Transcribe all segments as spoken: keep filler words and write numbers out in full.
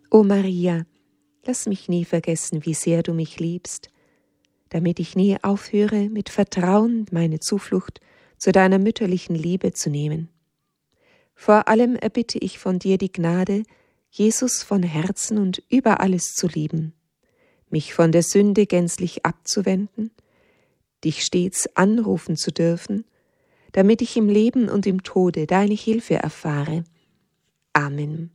O Maria, lass mich nie vergessen, wie sehr du mich liebst, damit ich nie aufhöre, mit Vertrauen meine Zuflucht zu deiner mütterlichen Liebe zu nehmen. Vor allem erbitte ich von dir die Gnade, Jesus von Herzen und über alles zu lieben, mich von der Sünde gänzlich abzuwenden, dich stets anrufen zu dürfen, damit ich im Leben und im Tode deine Hilfe erfahre. Amen.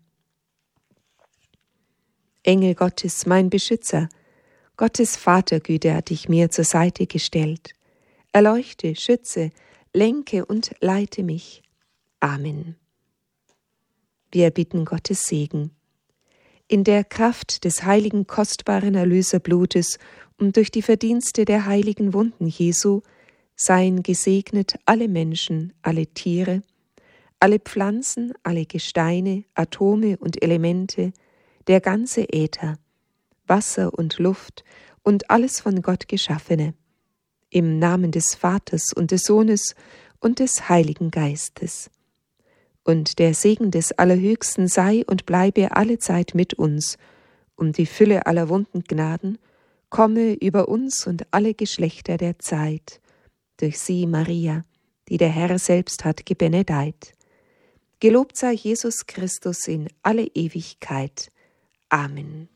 Engel Gottes, mein Beschützer, Gottes Vatergüte hat dich mir zur Seite gestellt. Erleuchte, schütze, lenke und leite mich. Amen. Wir erbitten Gottes Segen. In der Kraft des heiligen, kostbaren Erlöserblutes und durch die Verdienste der heiligen Wunden Jesu seien gesegnet alle Menschen, alle Tiere, alle Pflanzen, alle Gesteine, Atome und Elemente, der ganze Äther, Wasser und Luft und alles von Gott Geschaffene, im Namen des Vaters und des Sohnes und des Heiligen Geistes. Und der Segen des Allerhöchsten sei und bleibe allezeit mit uns, um die Fülle aller wunden Gnaden komme über uns und alle Geschlechter der Zeit, durch sie Maria, die der Herr selbst hat gebenedeit. Gelobt sei Jesus Christus in alle Ewigkeit. Amen.